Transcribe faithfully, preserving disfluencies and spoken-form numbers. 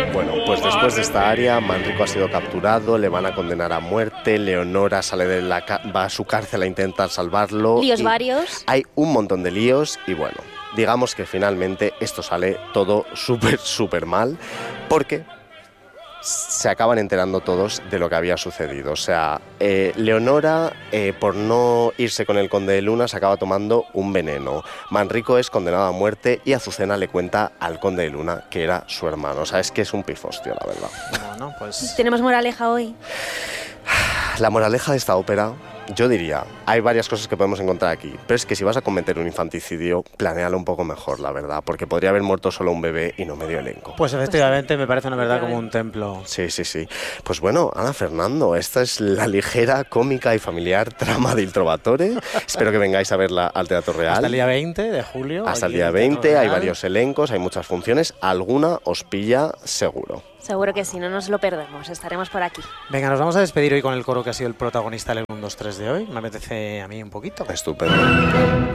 Bueno, pues después de esta área, Manrico ha sido capturado, le van a condenar a muerte, Leonora sale de la ca- va a su cárcel a intentar salvarlo. Líos y varios. Hay un montón de líos y bueno, digamos que finalmente esto sale todo súper, súper mal, porque se acaban enterando todos de lo que había sucedido. O sea, eh, Leonora, eh, por no irse con el conde de Luna, se acaba tomando un veneno. Manrico es condenado a muerte y Azucena le cuenta al conde de Luna que era su hermano. O sea, es que es un pifostio, la verdad. Bueno, pues... Tenemos moraleja hoy. La moraleja de esta ópera, yo diría, hay varias cosas que podemos encontrar aquí, pero es que si vas a cometer un infanticidio, planéalo un poco mejor, la verdad, porque podría haber muerto solo un bebé y no medio elenco. Pues efectivamente me parece una verdad como un templo. Sí, sí, sí. Pues bueno, Ana Fernando, esta es la ligera, cómica y familiar trama de Il Trovatore. Espero que vengáis a verla al Teatro Real. Hasta el día veinte de julio. Hasta el aquí día en Teatro veinte, hay Real. varios elencos, hay muchas funciones, alguna os pilla seguro. Seguro que sí, no nos lo perdemos, estaremos por aquí. Venga, nos vamos a despedir hoy con el coro que ha sido el protagonista del uno, dos, tres de hoy. Me apetece a mí un poquito. Estupendo.